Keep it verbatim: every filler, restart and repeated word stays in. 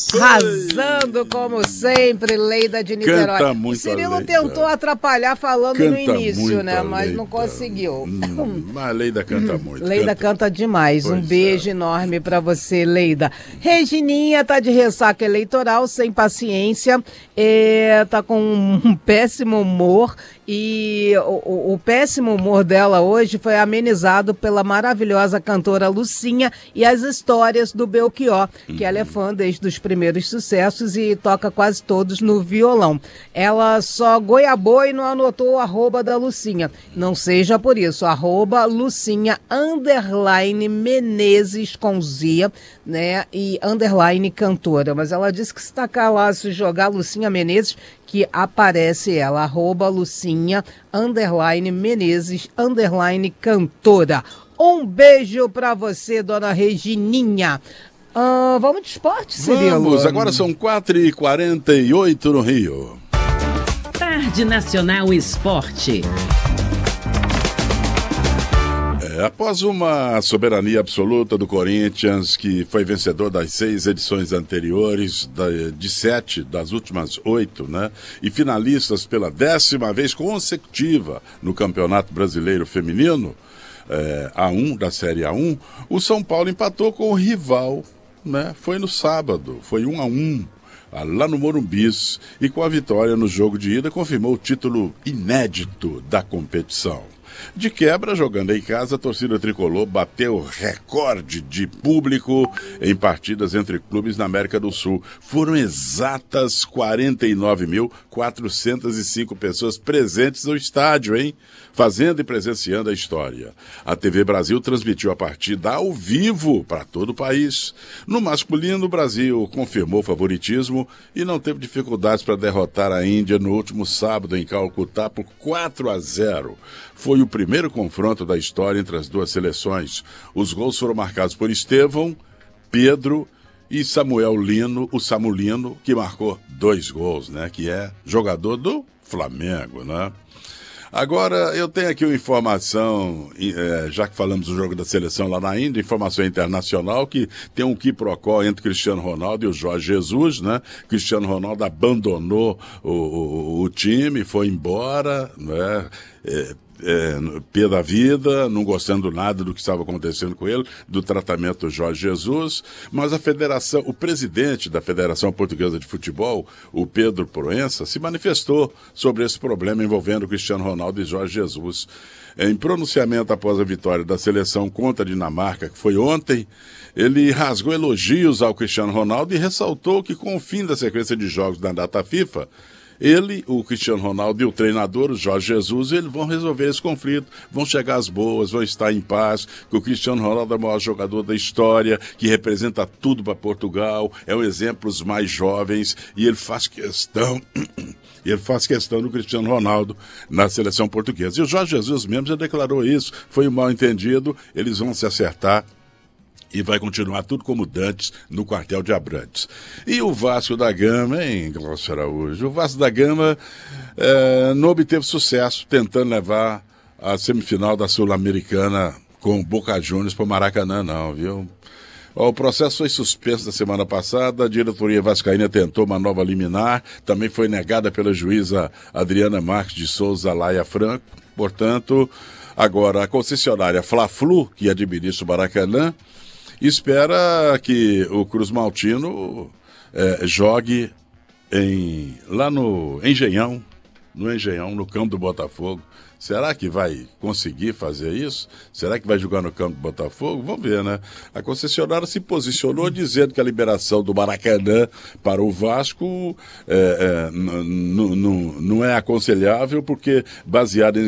Arrasando como sempre, Leida de Niterói. Canta muito, o Cirilo Leida. tentou atrapalhar falando Canta no início, muito, né? Mas Leida. não conseguiu. Hum, mas a Leida canta muito. Leida canta, canta demais. Pois um beijo é. enorme pra você, Leida. Regininha tá de ressaca eleitoral, sem paciência, é, tá com um péssimo humor. E o, o, o péssimo humor dela hoje foi amenizado pela maravilhosa cantora Lucinha e as histórias do Belchior, que uhum. ela é fã desde os primeiros sucessos e toca quase todos no violão. Ela só goiabou e não anotou o arroba da Lucinha. Não seja por isso, arroba Lucinha underline Menezes com Z, né, e underline cantora. Mas ela disse que se tacar lá, se jogar Lucinha Menezes, que aparece ela, arroba Lucinha, underline Menezes, underline cantora. Um beijo pra você, dona Regininha. Uh, vamos de esporte, Cirilo? Vamos, agora são quatro e quarenta e oito no Rio. Tarde Nacional Esporte. Após uma soberania absoluta do Corinthians, que foi vencedor das seis edições anteriores, de sete das últimas oito, né? E finalistas pela décima vez consecutiva no Campeonato Brasileiro Feminino, é, A um, da Série A um, o São Paulo empatou com o rival, né? Foi no sábado, foi um a um. Lá no Morumbis, e com a vitória no jogo de ida confirmou o título inédito da competição. De quebra, jogando em casa, a torcida tricolor bateu recorde de público em partidas entre clubes na América do Sul. Foram exatas quarenta e nove mil quatrocentas e cinco pessoas presentes no estádio, hein? Fazendo e presenciando a história. A T V Brasil transmitiu a partida ao vivo para todo o país. No masculino, o Brasil confirmou o favoritismo e não teve dificuldades para derrotar a Índia no último sábado em Calcutá por quatro a zero. Foi o primeiro confronto da história entre as duas seleções. Os gols foram marcados por Estevão, Pedro e Samuel Lino, o Samulino, que marcou dois gols, né? Que é jogador do Flamengo, né? Agora, eu tenho aqui uma informação, é, já que falamos do jogo da seleção lá na Índia, informação internacional, que tem um quiprocó entre Cristiano Ronaldo e o Jorge Jesus, né? Cristiano Ronaldo abandonou o, o, o time, foi embora, né? É, É, pé da vida, não gostando nada do que estava acontecendo com ele, do tratamento do Jorge Jesus, mas a federação, o presidente da Federação Portuguesa de Futebol, o Pedro Proença, se manifestou sobre esse problema envolvendo Cristiano Ronaldo e Jorge Jesus. Em pronunciamento após a vitória da seleção contra a Dinamarca, que foi ontem, ele rasgou elogios ao Cristiano Ronaldo e ressaltou que com o fim da sequência de jogos da data FIFA, ele, o Cristiano Ronaldo e o treinador, o Jorge Jesus, eles vão resolver esse conflito, vão chegar às boas, vão estar em paz, que o Cristiano Ronaldo é o maior jogador da história, que representa tudo para Portugal, é um exemplo dos mais jovens, e ele faz questão, ele faz questão do Cristiano Ronaldo na seleção portuguesa. E o Jorge Jesus mesmo já declarou isso, foi um mal entendido, eles vão se acertar, e vai continuar tudo como dantes no quartel de Abrantes. E o Vasco da Gama, hein, Glaucio Araújo? O Vasco da Gama é, não obteve sucesso tentando levar a semifinal da Sul-Americana com o Boca Juniors para o Maracanã, não, viu? O processo foi suspenso na semana passada, a diretoria vascaína tentou uma nova liminar, também foi negada pela juíza Adriana Marques de Souza Laia Franco. Portanto, agora a concessionária Fla-Flu, que administra o Maracanã, espera que o Cruz Maltino é, jogue em, lá no Engenhão, no Engenhão, no campo do Botafogo. Será que vai conseguir fazer isso? Será que vai jogar no campo do Botafogo? Vamos ver, né? A concessionária se posicionou dizendo que a liberação do Maracanã para o Vasco é, é, não é aconselhável porque baseada em